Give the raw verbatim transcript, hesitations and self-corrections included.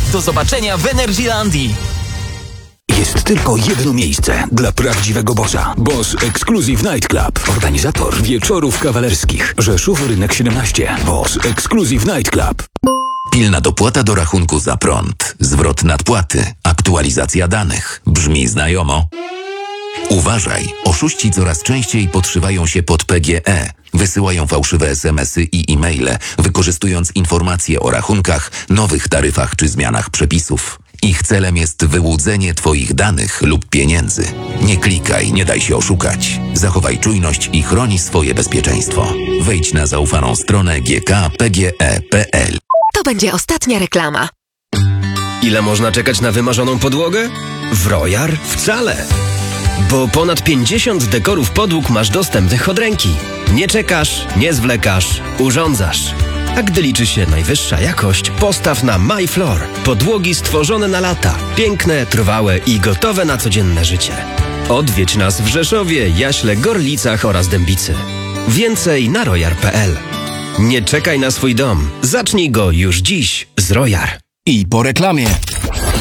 Do zobaczenia w Energylandii. Jest tylko jedno miejsce dla prawdziwego bossa. Boss Exclusive Night Club. Organizator wieczorów kawalerskich. Rzeszów, Rynek siedemnaście. Boss Exclusive Night Club. Pilna dopłata do rachunku za prąd. Zwrot nadpłaty. Aktualizacja danych. Brzmi znajomo? Uważaj, oszuści coraz częściej podszywają się pod P G E. Wysyłają fałszywe es em esy i e-maile, wykorzystując informacje o rachunkach, nowych taryfach czy zmianach przepisów. Ich celem jest wyłudzenie Twoich danych lub pieniędzy. Nie klikaj, nie daj się oszukać. Zachowaj czujność i chroni swoje bezpieczeństwo. Wejdź na zaufaną stronę g k p g e kropka p l. To będzie ostatnia reklama. Ile można czekać na wymarzoną podłogę? W Royal wcale. Bo ponad pięćdziesiąt dekorów podłóg masz dostępnych od ręki. Nie czekasz, nie zwlekasz, urządzasz. A gdy liczy się najwyższa jakość, postaw na MyFloor. Podłogi stworzone na lata. Piękne, trwałe i gotowe na codzienne życie. Odwiedź nas w Rzeszowie, Jaśle, Gorlicach oraz Dębicy. Więcej na royal kropka p l. Nie czekaj na swój dom. Zacznij go już dziś z Royal. I po reklamie.